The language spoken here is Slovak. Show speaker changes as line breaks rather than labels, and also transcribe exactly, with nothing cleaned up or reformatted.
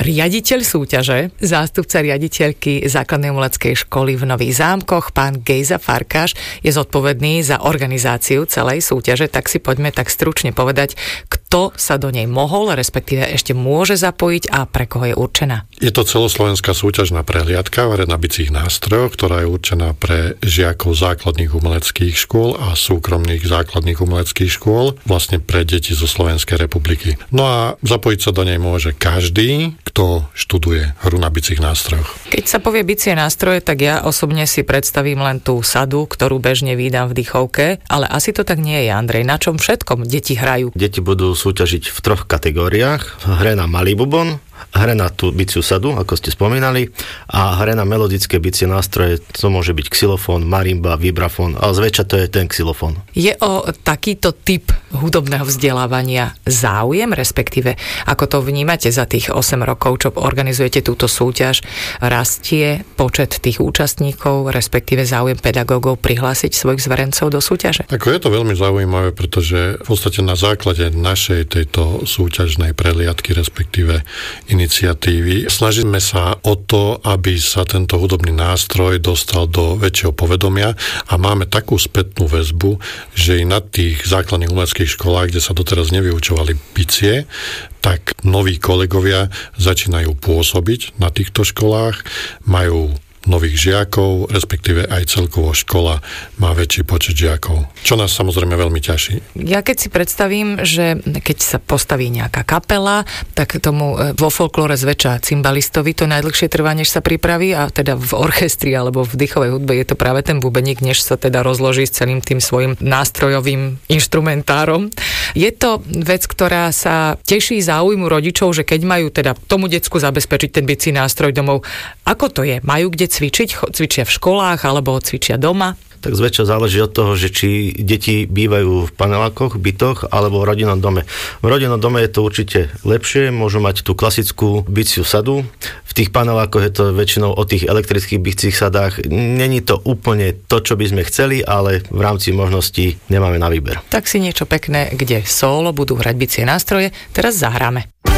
riaditeľ súťaže, zástupca riaditeľky Základnej umeleckej školy v Nových Zámkoch, pán Gejza Farkáš, je zodpovedný za organizáciu celej súťaže, tak si poďme tak stručne povedať, kto sa do nej mohol, respektíve ešte môže zapojiť a pre koho je určená.
Je to celoslovenská súťažná prehliadka v na bicích nástrojoch, ktorá je určená pre žiakov základných umeleckých škôl a súkromných základných umeleckých škôl, vlastne pre deti zo Slovenskej republiky. No a zapojiť sa do nej môže každý, kto študuje hru na bicích nástrojoch.
Keď sa povie bicie nástroje, tak ja osobne si predstavím len tú sadu, ktorú bežne vídam v dychovke, ale asi to tak nie je, Andrej. Na čom všetkom deti hrajú?
Deti budú súťažiť v troch kategóriách. Hre na malý bubon, hre na tú biciu sadu, ako ste spomínali, a hre na melodické bicie nástroje, to môže byť xylofón, marimba, vibrafón, ale zväčša to je ten xylofón.
Je o takýto typ hudobného vzdelávania záujem, respektíve ako to vnímate za tých osem rokov, čo organizujete túto súťaž, rastie počet tých účastníkov, respektíve záujem pedagógov prihlásiť svojich zverencov do súťaže?
Ako je to veľmi zaujímavé, pretože v podstate na základe našej tejto súťažnej prehliadky, respektíve iniciatívy, snažíme sa o to, aby sa tento hudobný nástroj dostal do väčšieho povedomia a máme takú spätnú väzbu, že i na tých základných umeleckých školách, kde sa doteraz nevyučovali bicie, tak noví kolegovia začínajú pôsobiť na týchto školách, majú nových žiakov, respektíve aj celkovo škola má väčší počet žiakov, čo nás samozrejme veľmi ťaží.
Ja keď si predstavím, že keď sa postaví nejaká kapela, tak tomu vo folklóre zväčša cimbalistovi to najdlhšie trvá, než sa pripraví, a teda v orchestri alebo v dýchovej hudbe je to práve ten bubeník, než sa teda rozloží s celým tým svojim nástrojovým inštrumentárom. Je to vec, ktorá sa teší záujmu rodičov, že keď majú teda tomu decku zabezpečiť ten bicí nástroj domov, ako to je? Majú kde cvičiť? Cvičia v školách alebo cvičia doma?
Tak zväčša záleží od toho, že či deti bývajú v panelákoch, bytoch alebo v rodinnom dome. V rodinnom dome je to určite lepšie, môžu mať tú klasickú biciu sadu. V tých panelákoch je to väčšinou o tých elektrických bicích sadách. Není to úplne to, čo by sme chceli, ale v rámci možností nemáme na výber.
Tak si niečo pekné, kde solo budú hrať bicie nástroje, teraz zahráme.